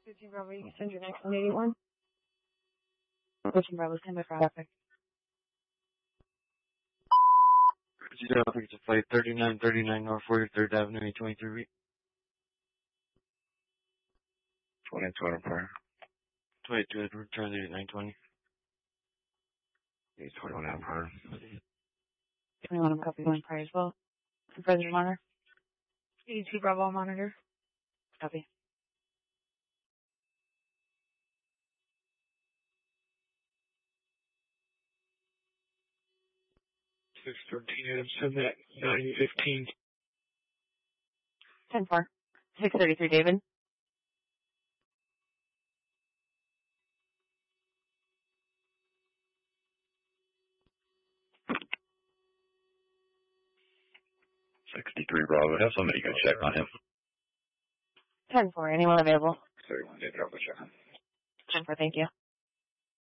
13 Bravo, you can send your next 181. 13 Bravo, stand by for traffic. It's a flight 3939 North 43rd Avenue, 23 22 Empire. 22 Edward, transit 920. 21 Empire. 21 copy 1 Empire as well. President Monitor. 82 Bravo Monitor. Copy. 613 Adam, send that 915. 10-4. 633 David. 63 Bravo. Have somebody go check on him. 10-4. Anyone available? 31 David, I'll go check on him. 10-4, thank you.